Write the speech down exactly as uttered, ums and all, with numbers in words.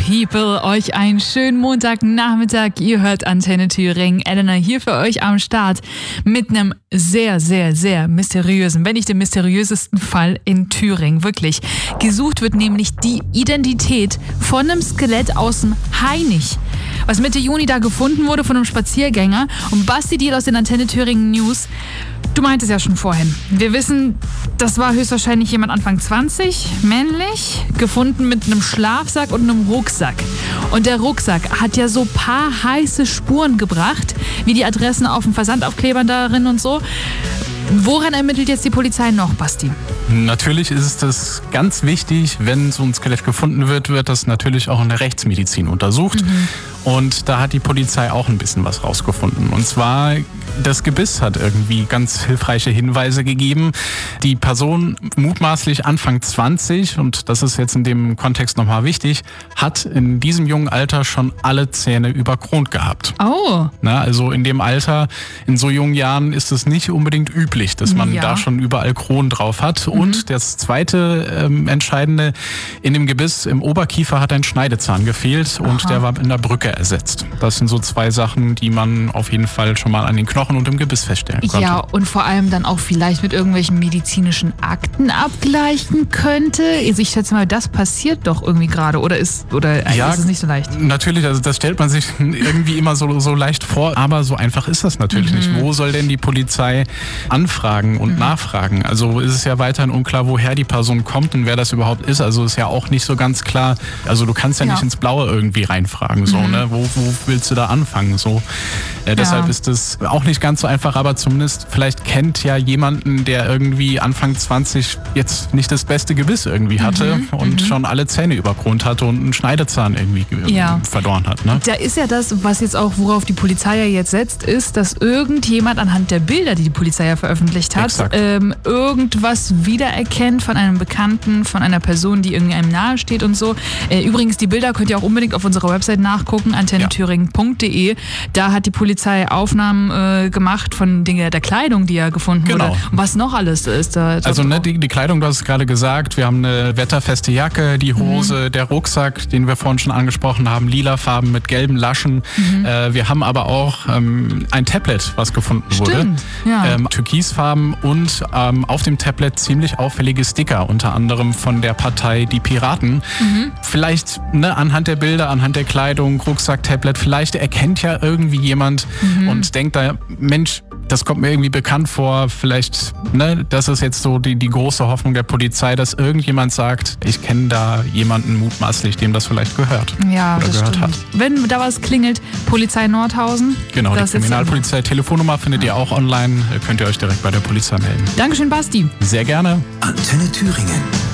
People, euch einen schönen Montagnachmittag. Ihr hört Antenne Thüringen. Elena hier für euch am Start mit einem sehr, sehr, sehr mysteriösen, wenn nicht dem mysteriösesten Fall in Thüringen. Wirklich. Gesucht wird nämlich die Identität von einem Skelett aus dem Hainich, was Mitte Juni da gefunden wurde von einem Spaziergänger. Und Basti Diel aus den Antenne Thüringen News, du meintest ja schon vorhin. Wir wissen, das war höchstwahrscheinlich jemand Anfang zwanzig, männlich, gefunden mit einem Schlafsack und einem Rucksack. Und der Rucksack hat ja so ein paar heiße Spuren gebracht, wie die Adressen auf dem Versandaufklebern darin und so. Woran ermittelt jetzt die Polizei noch, Basti? Natürlich ist es ganz wichtig, wenn so ein Skelett gefunden wird, wird das natürlich auch in der Rechtsmedizin untersucht. Mhm. Und da hat die Polizei auch ein bisschen was rausgefunden. Und zwar, das Gebiss hat irgendwie ganz hilfreiche Hinweise gegeben. Die Person, mutmaßlich Anfang zwanzig, und das ist jetzt in dem Kontext nochmal wichtig, hat in diesem jungen Alter schon alle Zähne überkront gehabt. Oh. Na, also in dem Alter, in so jungen Jahren ist es nicht unbedingt üblich, dass man ja. da schon überall Kronen drauf hat. Mhm. Und das zweite ähm, Entscheidende, in dem Gebiss im Oberkiefer hat ein Schneidezahn gefehlt. Aha. Und der war in der Brücke ersetzt. Das sind so zwei Sachen, die man auf jeden Fall schon mal an den Knochen und im Gebiss feststellen konnte. Ja, und vor allem dann auch vielleicht mit irgendwelchen medizinischen Akten abgleichen könnte. Also ich schätze mal, das passiert doch irgendwie gerade, oder ist, oder ja, ist es nicht so leicht? Natürlich, also das stellt man sich irgendwie immer so, so leicht vor, aber so einfach ist das natürlich mhm. nicht. Wo soll denn die Polizei anfragen und mhm. nachfragen? Also ist es ja weiterhin unklar, woher die Person kommt und wer das überhaupt ist. Also ist ja auch nicht so ganz klar. Also du kannst ja, ja. nicht ins Blaue irgendwie reinfragen, so, mhm. ne? Wo, wo willst du da anfangen? So. Äh, deshalb ja. ist es auch nicht ganz so einfach, aber zumindest vielleicht kennt ja jemanden, der irgendwie Anfang zwanzig jetzt nicht das beste Gebiss irgendwie hatte mhm. und mhm. schon alle Zähne überkront hatte und einen Schneidezahn irgendwie ja. verloren hat. Ne? Da ist ja das, was jetzt auch, worauf die Polizei ja jetzt setzt, ist, dass irgendjemand anhand der Bilder, die die Polizei ja veröffentlicht hat, ähm, irgendwas wiedererkennt von einem Bekannten, von einer Person, die irgendwie einem nahe steht und so. Äh, übrigens, die Bilder könnt ihr auch unbedingt auf unserer Website nachgucken, antenne thüringen punkt de. Da hat die Polizei Aufnahmen äh, gemacht von Dinge der Kleidung, die ja gefunden genau. wurde. Und was noch alles ist da. Also ne, die, die Kleidung, du hast es gerade gesagt, wir haben eine wetterfeste Jacke, die Hose, mhm. der Rucksack, den wir vorhin schon angesprochen haben, lila Farben mit gelben Laschen. Mhm. Äh, wir haben aber auch ähm, ein Tablet, was gefunden Stimmt. wurde. Ja. Ähm, Türkisfarben und ähm, auf dem Tablet ziemlich auffällige Sticker, unter anderem von der Partei Die Piraten. Mhm. Vielleicht ne, anhand der Bilder, anhand der Kleidung, Rucksack, Tablet, vielleicht erkennt ja irgendwie jemand mhm. und denkt da, Mensch, das kommt mir irgendwie bekannt vor, vielleicht, ne, das ist jetzt so die, die große Hoffnung der Polizei, dass irgendjemand sagt, ich kenne da jemanden mutmaßlich, dem das vielleicht gehört. Ja, oder das gehört stimmt. hat. Wenn da was klingelt, Polizei Nordhausen. Genau, die Kriminalpolizei Telefonnummer findet ihr auch online, könnt ihr euch direkt bei der Polizei melden. Dankeschön, Basti. Sehr gerne. Antenne Thüringen.